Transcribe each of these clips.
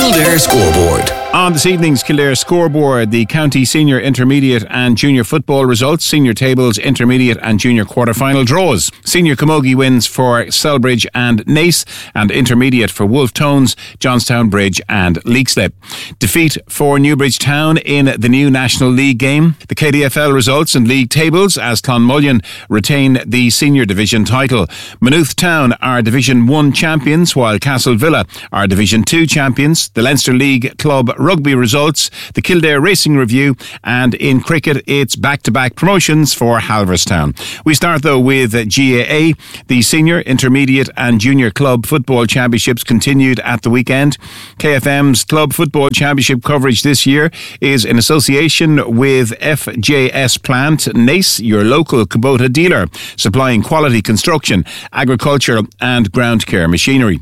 Kildare Scoreboard. On this evening's Kildare Scoreboard, the county senior, intermediate and junior football results, senior tables, intermediate and junior quarter-final draws. Senior camogie wins for Selbridge and Naas, and intermediate for Wolfe Tones, Johnstown Bridge and Leixlip. Defeat for Newbridge Town in the new National League game. The KDFL results and league tables as Clonmullion retain the senior division title. Maynooth Town are Division 1 champions, while Castle Villa are Division 2 champions. The Leinster League Club Rugby results, the Kildare Racing Review, and in cricket it's back-to-back promotions for Halverstown. We start though with GAA. The senior, intermediate and junior club football championships continued at the weekend. KFM's club football championship coverage this year is in association with FJS Plant, Naas, your local Kubota dealer, supplying quality construction, agriculture and ground care machinery.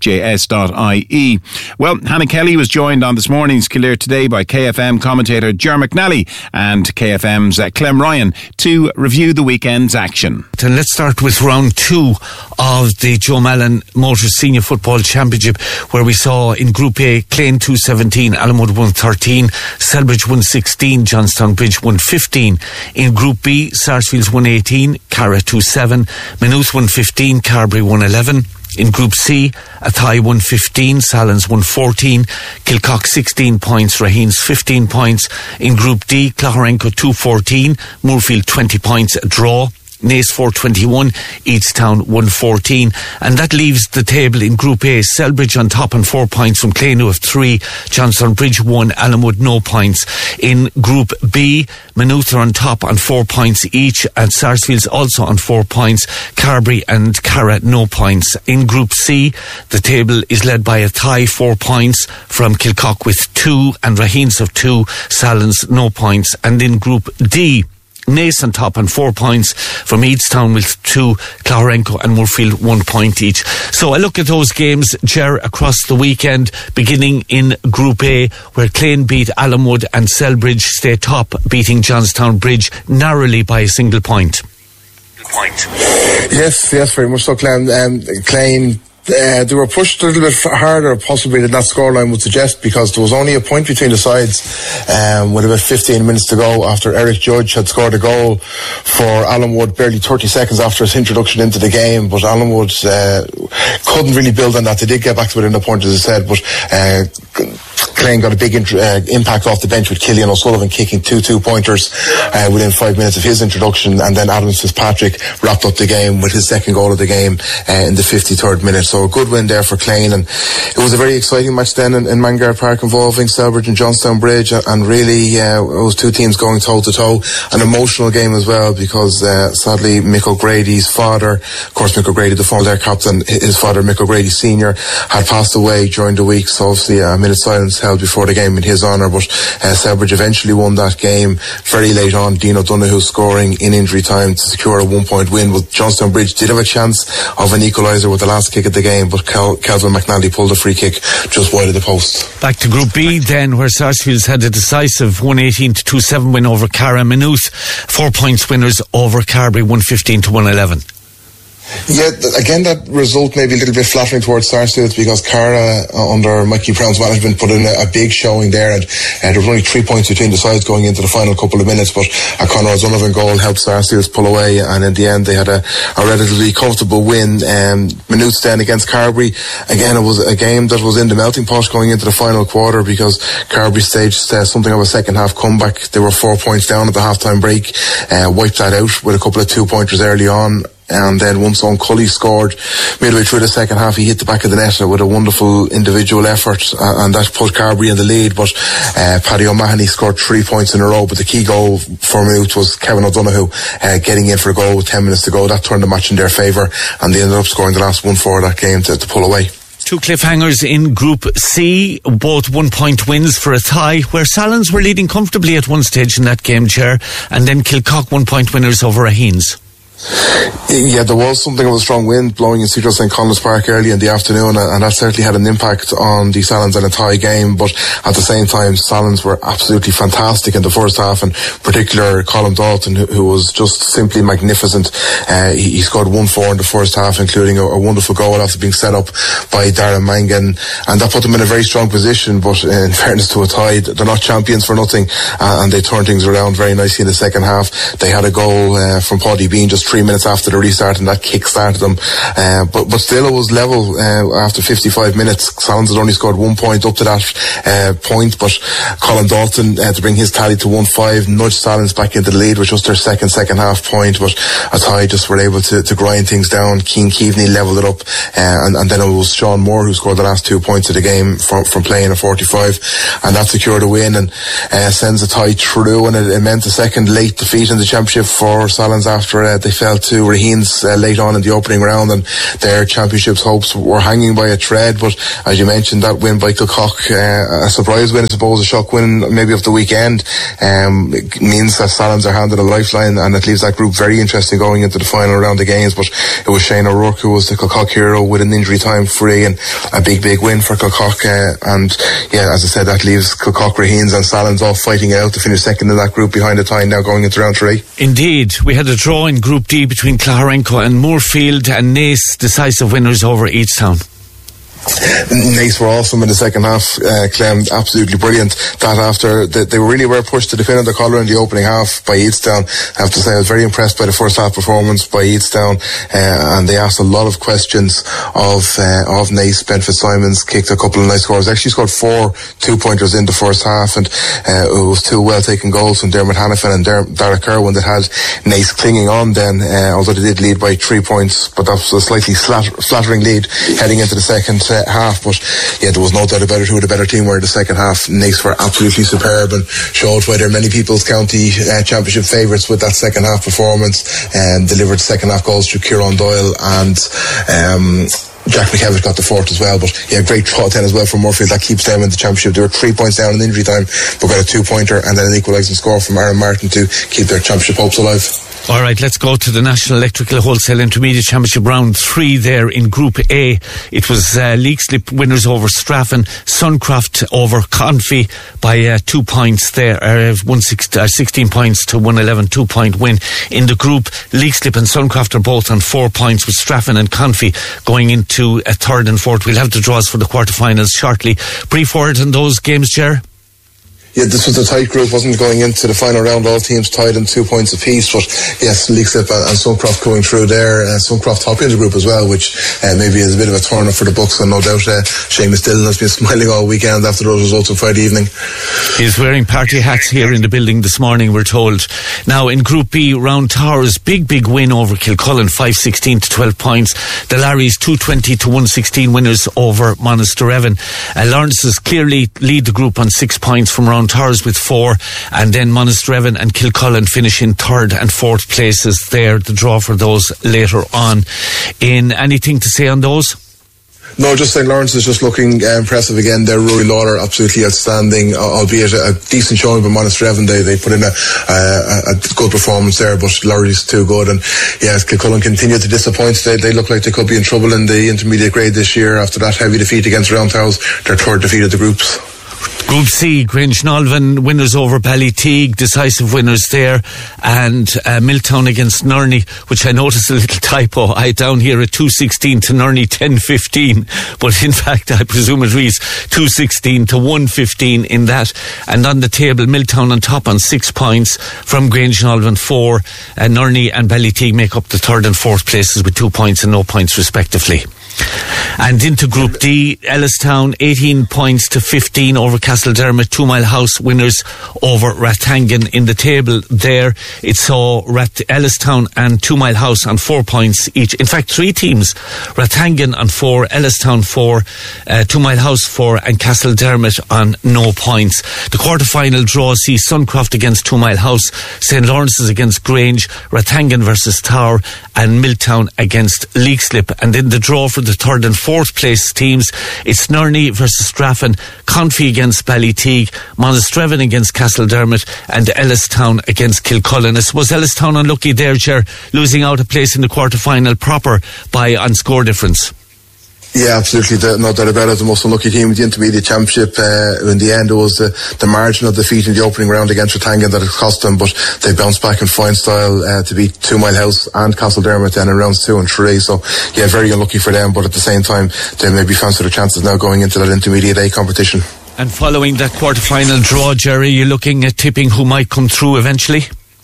FJS.ie. Well, Hannah Kelly was joined on this morning's Kildare Today by KFM commentator Ger McNally and KFM's Clem Ryan to review the weekend's action. And let's start with round 2 of the Joe Mallon Motors Senior Football Championship, where we saw in Group A, Clane 2-17, Allenwood 1-13, Selbridge 1-16, Johnstown Bridge 1-15. In Group B, Sarsfields 1-18, Carra 2-7, Maynooth 1-15, Carberry 1-11. In Group C, Athy 1-15, Sallins 1-14, Kilcock 16 points, Raheens 15 points. In Group D, Clougharenco 2-14, Moorfield 20 points, a draw. Naas 4-21, Easttown 1-14, and that leaves the table in Group A. Selbridge on top on 4 points from Clane, who have 3, Johnstown Bridge 1, Allenwood no points. In Group B, Maynooth are on top on 4 points each, and Sarsfields also on 4 points, Carberry and Carra no points. In Group C, the table is led by Athy 4 points from Kilcock with 2, and Raheens of 2, Sallins no points. And in Group D, Naas on top on 4 points from Easttown with 2, Clougharenco and Moorfield 1 point each. So I look at those games, Ger, across the weekend, beginning in Group A, where Clane beat Allenwood and Selbridge stay top, beating Johnstown Bridge narrowly by a single point. Yes, very much so, Clane. They were pushed a little bit harder, possibly, than that scoreline would suggest, because there was only a point between the sides with about 15 minutes to go after Eric Judge had scored a goal for Allenwood barely 30 seconds after his introduction into the game. But Allenwood couldn't really build on that. They did get back to within a point, as I said, but Clane got a big impact off the bench with Killian O'Sullivan kicking 2 2-pointers within 5 minutes of his introduction, and then Adam Fitzpatrick wrapped up the game with his second goal of the game in the 53rd minute. So a good win there for Clane, and it was a very exciting match then in Mangard Park involving Selbridge and Johnstown Bridge, and really it was two teams going toe to toe. An emotional game as well, because sadly Mick O'Grady's father, of course Mick O'Grady, the former captain, his father Mick O'Grady Senior, had passed away during the week, so obviously a minute's silence held before the game in his honour. But Selbridge eventually won that game very late on, Dean O'Donoghue scoring in injury time to secure a 1 point win. But Johnstown Bridge did have a chance of an equaliser with the last kick of the game, but Kelvin McNally pulled a free kick just wide of the post. Back to Group B then, where Sarsfields had a decisive 118-27 win over Carra. Maynooth 4 points winners over Carberry 115-111. Yeah, again, that result may be a little bit flattering towards Sarsfields, because Carra, under Mikey Brown's management, put in a big showing there, and there were only 3 points between the sides going into the final couple of minutes, but a Conor O'Donovan goal helped Sarsfields pull away, and in the end they had a relatively comfortable win. Maynooth then against Carberry, again it was a game that was in the melting pot going into the final quarter, because Carberry staged something of a second half comeback. They were 4 points down at the half-time break, wiped that out with a couple of 2-pointers early on. And then once Owen Cully scored midway through the second half, he hit the back of the net with a wonderful individual effort, and that put Carberry in the lead. But Paddy O'Mahony scored 3 points in a row, but the key goal for Maynooth was Kevin O'Donoghue getting in for a goal with 10 minutes to go. That turned the match in their favour, and they ended up scoring the last 1-4 of that game to pull away. Two cliffhangers in Group C, both 1 point wins for Athy, where Sallins were leading comfortably at one stage in that game, Ger, and then Kilcock 1 point winners over Raheens. Yeah, there was something of a strong wind blowing in Cedar St. Columb's Park early in the afternoon, and that certainly had an impact on the Salons and a tie game. But at the same time, Salons were absolutely fantastic in the first half, and particular Colin Dalton, who was just simply magnificent. He scored 1-4 in the first half, including a wonderful goal after being set up by Darren Mangan, and that put them in a very strong position. But in fairness to a tie, they're not champions for nothing, and they turned things around very nicely in the second half. They had a goal from Paddy Bean just 3 minutes after the restart, and that kick-started them. But still, it was level after 55 minutes. Salons had only scored 1 point up to that point, but Colin Dalton, to bring his tally to 1-5, nudged Salons back into the lead, which was their second half point. But a tie just were able to grind things down. Keane Keaveney levelled it up, and then it was Sean Moore who scored the last 2 points of the game from playing a 45, and that secured a win and sends a tie through, and it meant a second late defeat in the championship for Salons after they fell to Raheen's late on in the opening round, and their championship's hopes were hanging by a thread. But as you mentioned, that win by Kilcock, a surprise win, I suppose, a shock win maybe of the weekend, it means that Salons are handed a lifeline, and it leaves that group very interesting going into the final round of games. But it was Shane O'Rourke who was the Kilcock hero with an injury time free, and a big win for Kilcock, and yeah, as I said, that leaves Kilcock, Raheen's and Salons all fighting it out to finish second in that group behind the tie now going into round 3. Indeed, we had a draw in Group D between Claharenco and Moorfield, and Naas decisive winners over Easttown. Naas were awesome in the second half, Clem, absolutely brilliant. That after they really were pushed to the pin of the collar in the opening half by Easttown. I have to say I was very impressed by the first half performance by Easttown, and they asked a lot of questions of Naas. Ben Fitzsimons kicked a couple of nice scores, actually scored 4 2-pointers in the first half, and it was 2 well taken goals from Dermot Hannafin and Derek Irwin that had Naas clinging on then, although they did lead by 3 points, but that was a slightly flattering lead heading into the second half. But yeah, there was no doubt about it who the better team were in the second half. Naas were absolutely superb and showed why they're many people's county championship favourites with that second half performance, and delivered second half goals through Kieran Doyle and Jack McKevitt got the 4th as well. But yeah, great draw 10 as well from Moorfield. That keeps them in the championship. They were 3 points down in injury time, but got a 2-pointer and then an equalising score from Aaron Martin to keep their championship hopes alive. Alright, let's go to the National Electrical Wholesale Intermediate Championship round 3 there in Group A. It was Leixlip winners over Straffan, Suncroft over Confey by 2 points there, 16 points to 111, 2-point win in the group. Leixlip and Suncroft are both on 4 points, with Straffan and Confey going into a third and fourth. We'll have the draws for the quarterfinals shortly. Brief word on those games, Ger? Yeah, this was a tight group, wasn't it, going into the final round? All teams tied in 2 points apiece, but yes, Leixlip and Suncroft going through there. Suncroft topping the group as well, which maybe is a bit of a turn up for the Bucks, and no doubt Seamus Dillon has been smiling all weekend after those results on Friday evening. He's wearing party hats here in the building this morning, we're told. Now in Group B, Round Towers, big win over Kilcullen, 5-16 to 12 points. The Larrys 220 to 116 winners over Monasterevin. Lawrence's clearly lead the group on 6 points from Round Towers with 4, and then Monasterevin and Kilcullen finish in 3rd and 4th places there. The draw for those later on. In anything to say on those? No, just St. Lawrence is just looking impressive again. Their Rory Lawler absolutely outstanding, albeit a decent showing by Monasterevin. They put in a good performance there, but Lawry's too good. And yes, Kilcullen continue to disappoint. They look like they could be in trouble in the intermediate grade this year after that heavy defeat against Round Towers, their 3rd defeat of the groups. Group C, Grangenolvin winners over Ballyteague, decisive winners there, and Milltown against Nurney, which I noticed a little typo. I down here at 216 to Nurney 10-15, but in fact I presume it reads 216 to 115 in that. And on the table, Milltown on top on 6 points from Grangenolvin 4, and Nurney and Ballyteague make up the 3rd and 4th places with 2 points and no points respectively. And into Group D, Ellistown 18 points to 15 over Castledermot. 2 Mile House winners over Rathangan in the table there. It saw Ellistown and 2 Mile House on 4 points each. In fact, 3 teams, Rathangan on 4, Ellistown 4, 2 Mile House 4, and Castledermot on no points. The quarter-final draw sees Suncroft against 2 Mile House, St. Lawrence's against Grange, Rathangan versus Tower, and Milltown against Leixlip. And in the draw for the 3rd and 4th place teams, it's Nurney versus Straffan, Confey against against Ballyteague, Monasterevin against Castledermot, and Ellistown against Kilcullen. I suppose Ellistown unlucky there, Ger, losing out a place in the quarter-final proper on score difference. Yeah, absolutely. No doubt about it. The most unlucky team in the Intermediate Championship. In the end, it was the margin of defeat in the opening round against Rathangan that it cost them, but they bounced back in fine style to beat 2 Mile House and Castledermot then in rounds 2 and 3. So, yeah, very unlucky for them, but at the same time, they maybe fancy their chances now going into that Intermediate A competition. And following that quarter-final draw, Jerry, you're looking at tipping who might come through eventually?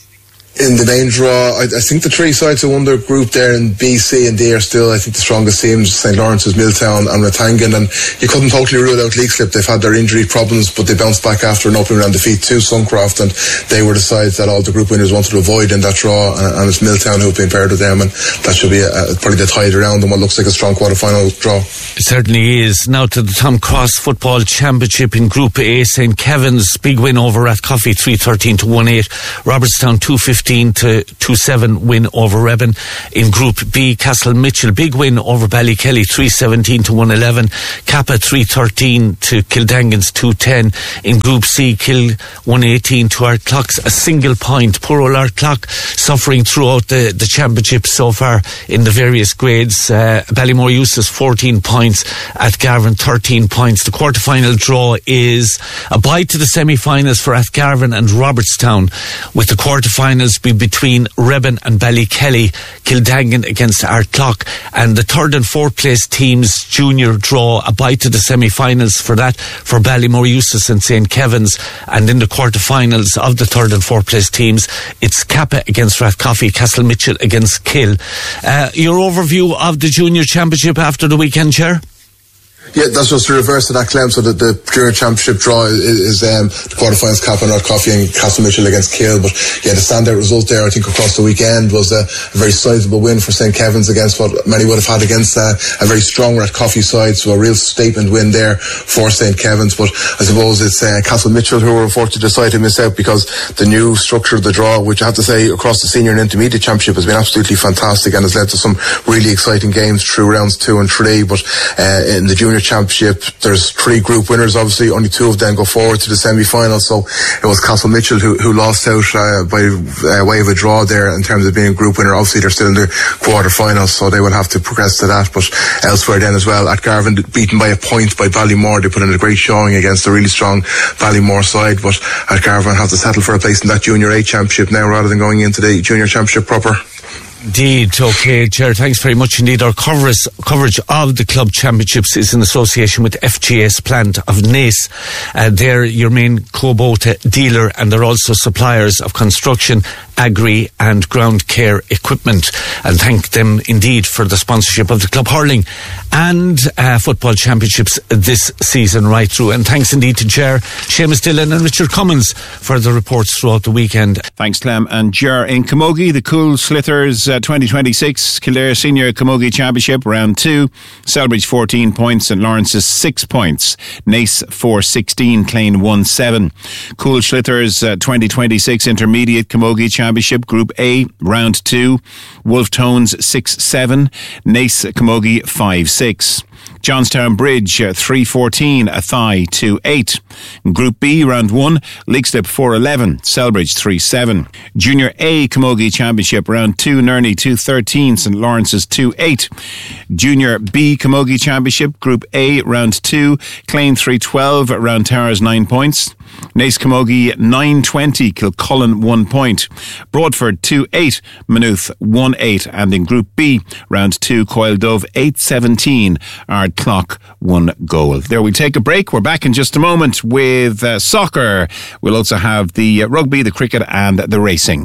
In the main draw, I think the 3 sides who won their group there in B, C and D are still, I think, the strongest teams. St. Lawrence's, Milltown and Rathangan, and you couldn't totally rule out Leixlip. They've had their injury problems, but they bounced back after an opening round defeat to Suncroft, and they were the sides that all the group winners wanted to avoid in that draw, and it's Milltown who've been paired with them, and that should be probably the tide around in what looks like a strong quarter-final draw. It certainly is. Now to the Tom Cross Football Championship in Group A. St. Kevin's big win over Rathcoffey 3-13 to 1-8. Robertstown 2-15 to 2-7 win over Reben. In Group B, Castle Mitchell big win over Ballykelly 3-17 to 1-11. Kappa 3-13 to Kildangans 2-10. In Group C, Kill 1-18 to Ardclough, a single point. Poor old Ardclough suffering throughout the championship so far in the various grades. Ballymore Eustace 14 points, Athgarvan 13 points. The quarter-final draw is a bye to the semi-finals for Athgarvan and Robertstown, with the quarter-finals be between Reben and Ballykelly, Kildangan against Ardclough, and the third and fourth place teams junior draw a bye to the semi-finals for that for Ballymore Eustace and St. Kevin's, and in the quarter-finals of the third and fourth place teams it's Kappa against Rathcoffey, Castle Mitchell against Kill. Your overview of the junior championship after the weekend, Chair? Yeah, that's just the reverse of that, Clem. So the junior championship draw is the quarterfinals, Kappa and Ardcoffey and Castle Mitchell against Kill. But yeah, the standout result there, I think, across the weekend was a very sizable win for St. Kevin's against what many would have had against a very strong Rathcoffey side. So a real statement win there for St. Kevin's. But I suppose it's Castle Mitchell who were unfortunately decided to miss out because the new structure of the draw, which I have to say across the senior and intermediate championship, has been absolutely fantastic and has led to some really exciting games through rounds 2 and 3. But in the junior championship, there's 3 group winners. Obviously, only 2 of them go forward to the semi-final. So it was Castle Mitchell who lost out by way of a draw there in terms of being a group winner. Obviously, they're still in the quarter-finals, so they will have to progress to that. But elsewhere then as well, Athgarvan beaten by a point by Ballymore. They put in a great showing against a really strong Ballymore side, but Athgarvan have to settle for a place in that Junior A championship now rather than going into the junior championship proper. Indeed. Okay, Ger, thanks very much indeed. Our coverage of the club championships is in association with FGS Plant of Naas. They're your main Kubota dealer, and they're also suppliers of construction, agri and ground care equipment. And thank them indeed for the sponsorship of the club hurling and football championships this season right through. And thanks indeed to Ger, Seamus Dillon and Richard Cummins for the reports throughout the weekend. Thanks, Clem and Ger. In Camogie, the Cool Slithers 2026 Kildare Senior Camogie Championship Round 2. Selbridge 14 points, St. Lawrence's 6 points. Naas 4-16, Clane 1-7. Cool Slithers 2026 Intermediate Camogie Championship Group A Round 2. Wolf Tones 6-7, Naas Camogie 5-6. Johnstown Bridge 3-14, Athy 2-8. Group B Round 1, Leixlip 4-11, Selbridge 3-7. Junior A Camogie Championship Round 2, Nerney 2-13, St. Lawrence's 2-8. Junior B Camogie Championship Group A Round 2, Clane 3-12, Round Towers 9 points. Naas Camogie 9-20, Kilcullen 1 point. Broadford 2-8, Maynooth 1-8. And in Group B, Round 2, Coyle Dove 8-17, Ardclough 1 goal. There we take a break. We're back in just a moment with soccer. We'll also have the rugby, the cricket and the racing.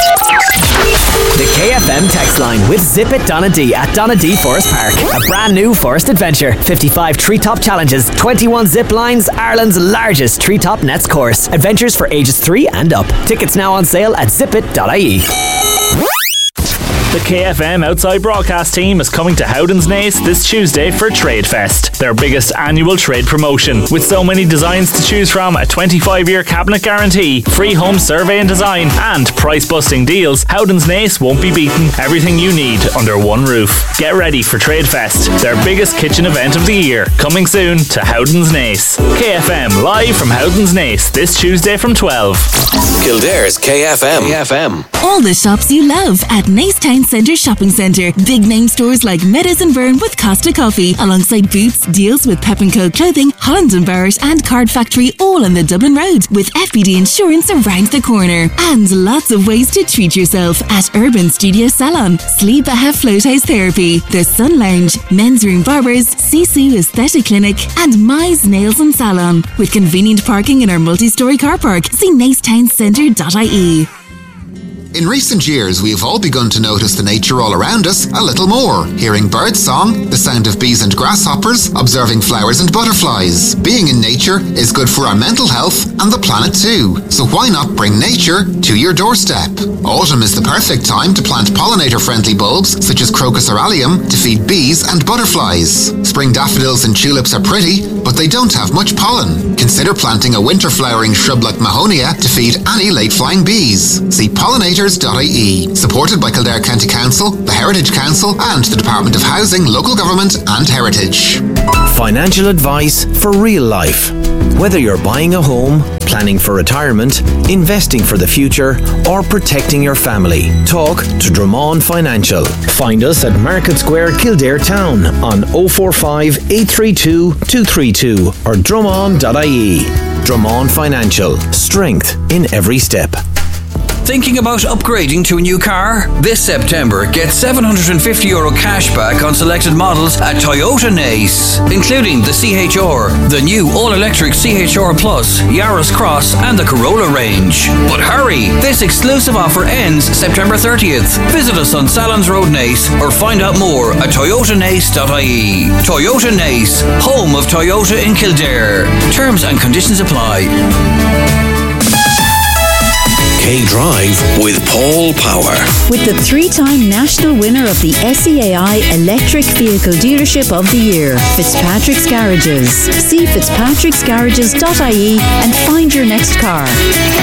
The KFM text line with Zip It Donadee at Donadee Forest Park. A brand new forest adventure. 55 treetop challenges, 21 zip lines, Ireland's largest treetop nets course. Adventures for ages 3 and up. Tickets now on sale at zipit.ie. The KFM Outside Broadcast team is coming to Howden's Nace this Tuesday for Trade Fest, their biggest annual trade promotion. With so many designs to choose from, a 25-year cabinet guarantee, free home survey and design, and price-busting deals, Howden's Nace won't be beaten. Everything you need under one roof. Get ready for Trade Fest, their biggest kitchen event of the year, coming soon to Howden's Nace. KFM live from Howden's Nace this Tuesday from 12. Kildare's KFM. All the shops you love at Nace Town Centre Shopping Centre. Big name stores like Meadows and Byrne with Costa Coffee, alongside Boots, deals with Pep & Co Clothing, Holland & Barrett and Card Factory, all on the Dublin Road, with FBD Insurance around the corner. And lots of ways to treat yourself at Urban Studio Salon, Sleep Aha Float House Therapy, The Sun Lounge, Men's Room Barbers, Sisu Aesthetic Clinic and Mize Nails and Salon. With convenient parking in our multi-storey car park, see nacetowncentre.ie. In recent years, we have all begun to notice the nature all around us a little more. Hearing bird song, the sound of bees and grasshoppers, observing flowers and butterflies. Being in nature is good for our mental health and the planet too. So why not bring nature to your doorstep? Autumn is the perfect time to plant pollinator-friendly bulbs such as Crocus aureolum to feed bees and butterflies. Spring daffodils and tulips are pretty, but they don't have much pollen. Consider planting a winter-flowering shrub like Mahonia to feed any late-flying bees. See pollinators.ie. Supported by Kildare County Council, the Heritage Council and the Department of Housing, Local Government and Heritage. Financial advice for real life. Whether you're buying a home, planning for retirement, investing for the future or protecting your family, talk to Drummond Financial. Find us at Market Square, Kildare Town on 045 832 232 or drummond.ie. Drummond Financial. Strength in every step. Thinking about upgrading to a new car? This September, get €750 cash back on selected models at Toyota Nace, including the CHR, the new all-electric CHR Plus, Yaris Cross and the Corolla range. But hurry! This exclusive offer ends September 30th. Visit us on Salons Road Nace or find out more at toyotanace.ie. Toyota Nace, home of Toyota in Kildare. Terms and conditions apply. K-Drive with Paul Power. With the 3-time national winner of the SEAI Electric Vehicle Dealership of the Year, Fitzpatrick's Garages. See fitzpatricksgarages.ie and find your next car.